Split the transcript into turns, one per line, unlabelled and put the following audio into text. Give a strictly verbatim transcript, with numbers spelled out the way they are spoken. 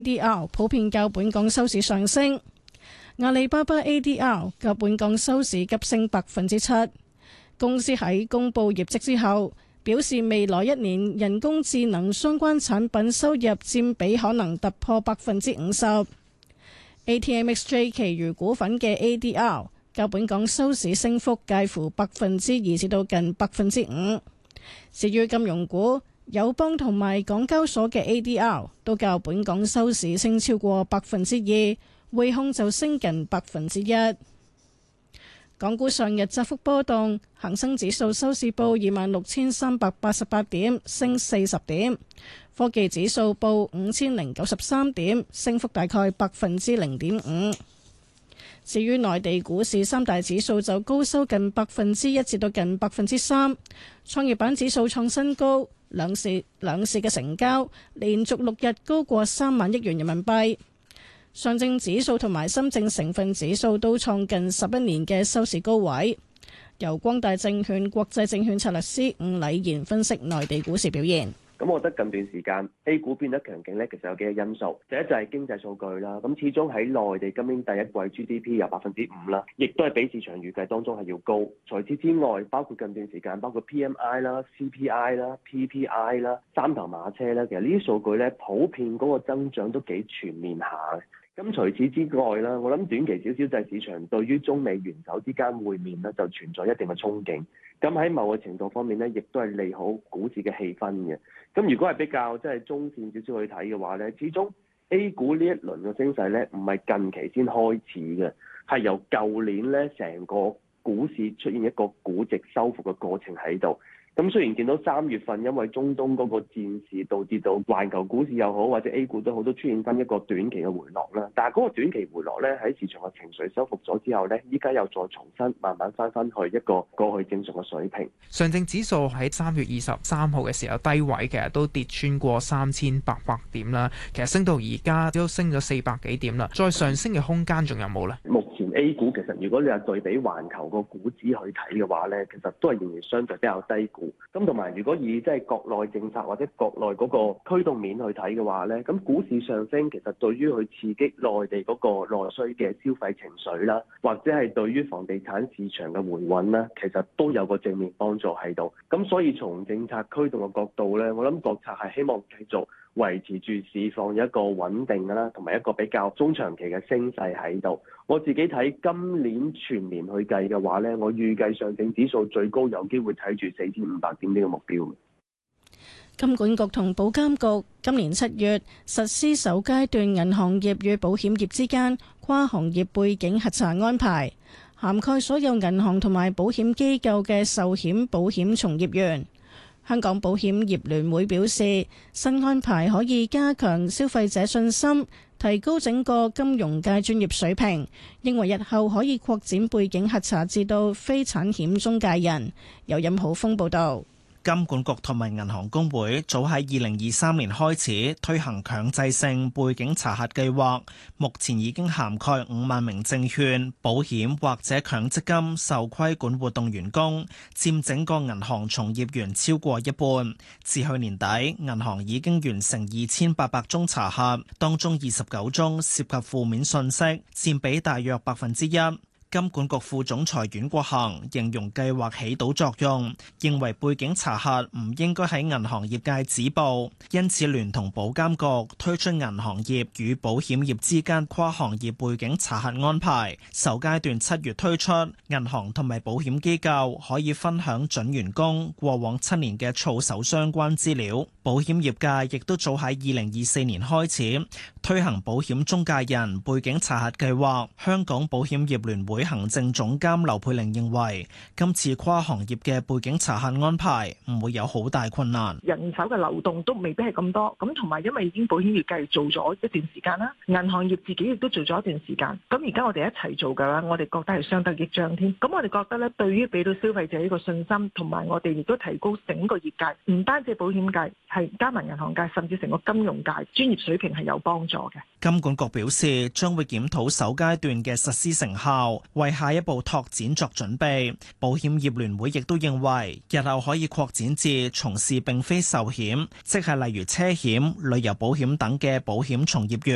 A D R 普遍較本港收市上升。阿里巴巴 A D R 較本港收市急升百分之七。公司喺公布業績之後，表示未來一年人工智能相關產品收入佔比可能突破百分之五十。A T M X J 其餘股份嘅 A D R 較本港收市升幅介乎百分之二至到近百分之五。至於金融股，友邦同埋港交所嘅 A D R 都較本港收市升超過百分之二，匯控就升近百分之一。港股上日窄幅波動，恒生指數收市報二萬六千三百八十八點，升四十點。科技指數報五千零九十三點，升幅大概百分之零點五。至於內地股市三大指數就高收近百分之一至到近百分之三。創業板指數創新高，兩市兩市嘅成交連續六日高過三萬億元人民幣。上證指數同埋深證成分指數都創近十一年嘅收市高位。由光大證券國際證券策略師伍禮賢分析內地股市表現。
咁我覺得近段時間 A 股變得強勁咧，其實有幾個因素。第一就係經濟數據啦，咁始終喺內地今年第一季 G D P 有百分之五啦，亦都係比市場預計當中係要高。除此之外，包括近段時間包括 P M I 啦、C P I 啦、P P I 啦、三頭馬車啦，其實呢啲數據咧普遍嗰個增長都幾全面下嘅。咁除此之外啦，我諗短期少少就係市場對於中美元首之間會面咧就存在一定嘅憧憬。咁喺某個程度方面咧，亦都係利好股市嘅氣氛嘅。咁如果係比較即係中線少少去睇嘅話咧，始終 A 股呢一輪嘅升勢咧，唔係近期先開始嘅，係由舊年咧成個股市出現一個估值收復嘅過程喺度。咁雖然見到三月份因為中東嗰個戰事導致到環球股市又好或者 A 股都好都出現翻一個短期嘅回落啦，但係嗰個短期回落咧喺市場嘅情緒收復咗之後咧，依家又再重新慢慢翻翻去一個過去正常嘅水平。
上證指數喺三月二十三號嘅時候低位其實都跌穿過三千八百點啦，其實升到而家都升咗四百幾點啦，再上升嘅空間仲有冇咧？
目前 A 股其實如果你係對比環球個股指去睇嘅話咧，其實都係仍然相對比較低估。咁同埋如果以即係國內政策或者國內嗰個驅動面去睇嘅話咧，咁股市上升其實對於去刺激內地嗰個內需嘅消費情緒啦，或者係對於房地產市場嘅回穩啦，其實都有個正面幫助喺度。咁所以從政策驅動嘅角度咧，我諗國策係希望繼續維持住市況有一個穩定啦，同埋一個比較中長期嘅升勢喺度。我自己睇今年全年去計嘅話咧，我預計上證指數最高有機會睇住四千五百點呢個目標。
金管局同保監局今年七月實施首階段銀行業與保險業之間跨行業背景核查安排，涵蓋所有銀行同埋保險機構嘅壽險保險從業員。香港保險業聯會表示，新安排可以加強消費者信心，提高整個金融界專業水平，認為日後可以擴展背景核查至到非產險中介人。由任浩峰報導。
金管局同埋銀行公會早喺二零二三年開始推行強制性背景查核計劃，目前已經涵蓋五萬名證券、保險或者強積金受規管活動員工，佔整個銀行從業員超過一半。至去年底，銀行已經完成二千八百宗查核，當中二十九宗涉及負面信息，佔比大約百分之一。金管局副總裁阮國恒形容計劃起到作用，認為背景查核唔應該喺銀行業界止步，因此聯同保監局推出銀行業與保險業之間跨行業背景查核安排。首階段七月推出，銀行同埋保險機構可以分享準員工過往七年嘅操守相關資料。保險業界亦都早喺二零二四年開始推行保險中介人背景查核計劃。香港保險業聯會行政總監劉佩玲認為，今次跨行業嘅背景查核安排唔會有好大困難，
人手嘅流動都未必係咁多，咁同埋因為已經保險業界做咗一段時間啦，銀行業自己亦都做咗一段時間，咁而家我哋一齊做嘅話，我哋覺得係相得益彰添。咁我哋覺得咧，對於俾到消費者呢個信心，同埋我哋亦都提高整個業界，唔單止保險界，係加埋銀行界，甚至成個金融界專業水平係有幫助嘅。
金管局表示，將會檢討首階段嘅實施成效，為下一步拓展作準備。保險業聯會亦都認為，日後可以擴展至從事並非壽險，即係例如車險、旅遊保險等嘅保險從業員。